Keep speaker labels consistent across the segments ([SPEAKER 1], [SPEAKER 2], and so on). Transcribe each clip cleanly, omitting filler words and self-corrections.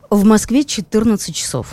[SPEAKER 1] В Москве 14 часов.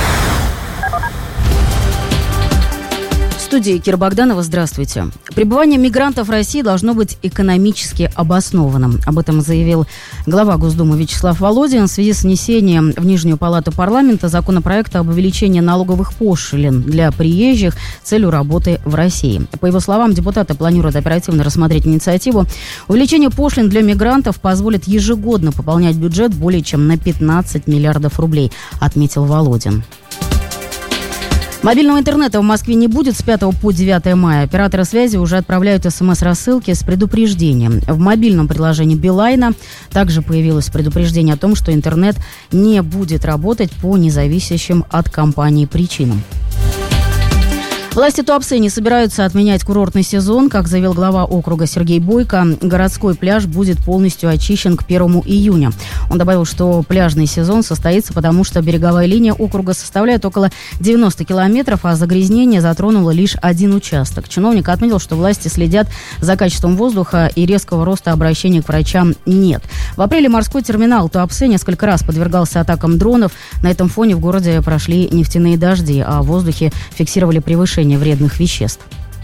[SPEAKER 1] В студии Кира Богданова. Здравствуйте. Пребывание мигрантов в России должно быть экономически обоснованным. Об этом заявил глава Госдумы Вячеслав Володин в связи с внесением в Нижнюю палату парламента законопроекта об увеличении налоговых пошлин для приезжих с целью работы в России. По его словам, депутаты планируют оперативно рассмотреть инициативу. Увеличение пошлин для мигрантов позволит ежегодно пополнять бюджет более чем на 15 миллиардов рублей, отметил Володин. Мобильного интернета в Москве не будет с 5 по 9 мая. Операторы связи уже отправляют СМС-рассылки с предупреждением. В мобильном приложении Билайна также появилось предупреждение о том, что интернет не будет работать по независящим от компании причинам. Власти Туапсе не собираются отменять курортный сезон. Как заявил глава округа Сергей Бойко, городской пляж будет полностью очищен к 1 июня. Он добавил, что пляжный сезон состоится, потому что береговая линия округа составляет около 90 километров, а загрязнение затронуло лишь один участок. Чиновник отметил, что власти следят за качеством воздуха и резкого роста обращений к врачам нет. В апреле морской терминал Туапсе несколько раз подвергался атакам дронов. На этом фоне в городе прошли нефтяные дожди, а в воздухе фиксировали превышение вредных веществ.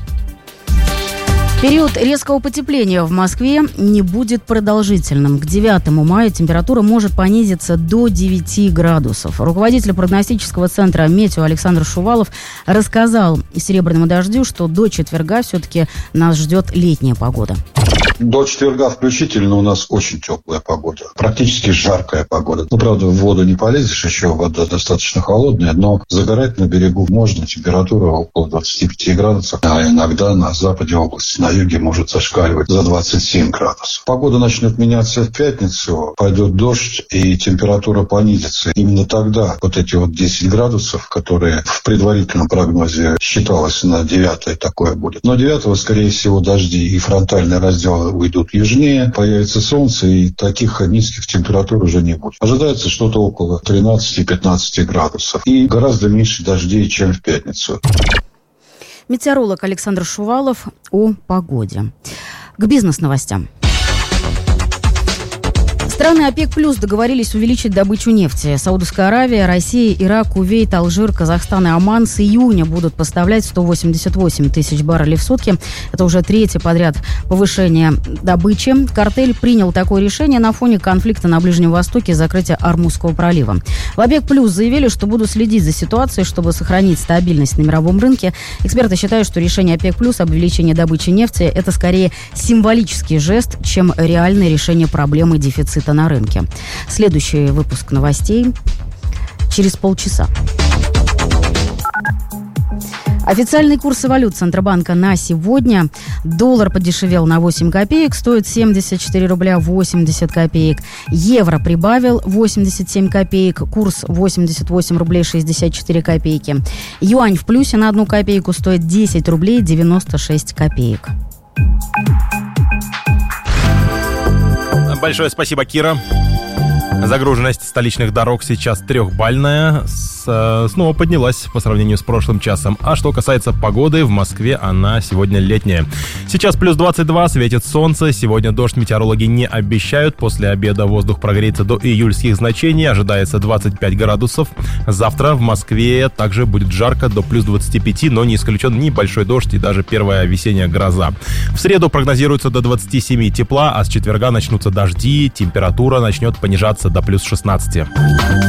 [SPEAKER 1] Период резкого потепления в Москве не будет продолжительным. К 9 мая температура может понизиться до 9 градусов. Руководитель прогностического центра «Метео» Александр Шувалов рассказал «Серебряному дождю», что до четверга все-таки нас ждет летняя погода.
[SPEAKER 2] До четверга включительно у нас очень теплая погода. Практически жаркая погода. Правда, в воду не полезешь, еще вода достаточно холодная, но загорать на берегу можно. Температура около 25 градусов. А иногда на западе области, на юге может зашкаливать за 27 градусов. Погода начнет меняться в пятницу, пойдет дождь и температура понизится. Именно тогда вот эти 10 градусов, которые в предварительном прогнозе считалось на 9 такое будет. Но 9 скорее всего, дожди и фронтальные разделы уйдут южнее, появится солнце, и таких низких температур уже не будет. Ожидается что-то около 13-15 градусов. И гораздо меньше дождей, чем в пятницу.
[SPEAKER 1] Метеоролог Александр Шувалов о погоде. К бизнес-новостям. Страны ОПЕК+ договорились увеличить добычу нефти. Саудовская Аравия, Россия, Ирак, Кувейт, Алжир, Казахстан и Оман с июня будут поставлять 188 тысяч баррелей в сутки. Это уже третье подряд повышение добычи. Картель принял такое решение на фоне конфликта на Ближнем Востоке и закрытия Ормузского пролива. В ОПЕК+ заявили, что будут следить за ситуацией, чтобы сохранить стабильность на мировом рынке. Эксперты считают, что решение ОПЕК+ об увеличении добычи нефти – это скорее символический жест, чем реальное решение проблемы дефицита на рынке. Следующий выпуск новостей через полчаса. Официальные курсы валют Центробанка на сегодня. Доллар подешевел на 8 копеек, стоит 74 рубля 80 копеек. Евро прибавил 87 копеек, курс 88 рублей 64 копейки. Юань в плюсе на 1 копейку, стоит 10 рублей 96 копеек.
[SPEAKER 3] Большое спасибо, Кира. Загруженность столичных дорог сейчас 3-бальная. Снова поднялась по сравнению с прошлым часом. А что касается погоды, в Москве она сегодня летняя. Сейчас плюс 22, светит солнце. Сегодня дождь метеорологи не обещают. После обеда воздух прогреется до июльских значений. Ожидается 25 градусов. Завтра в Москве также будет жарко, до плюс 25, но не исключен небольшой дождь и даже первая весенняя гроза. В среду прогнозируется до 27 тепла, а с четверга начнутся дожди. Температура начнет понижаться до плюс 16.